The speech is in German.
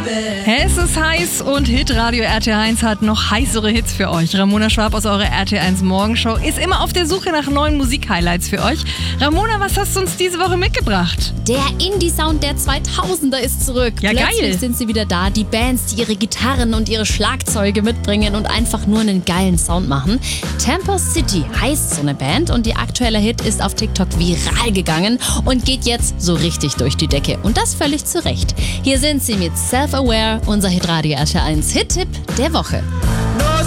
Es ist heiß und Hitradio RTL 1 hat noch heißere Hits für euch. Ramona Schwab aus eurer RTL 1 Morgenshow ist immer auf der Suche nach neuen Musikhighlights für euch. Ramona, was hast du uns diese Woche mitgebracht? Der Indie-Sound der 2000er ist zurück. Ja, Plötzlich geil. sind sie wieder da. Die Bands, die ihre Gitarren und ihre Schlagzeuge mitbringen und einfach nur einen geilen Sound machen. Temple City heißt so eine Band und ihr aktueller Hit ist auf TikTok viral gegangen und geht jetzt so richtig durch die Decke. Und das völlig zu Recht. Hier sind sie mit Self-Aware, unser Hitradio RTL 1 Hit-Tipp der Woche.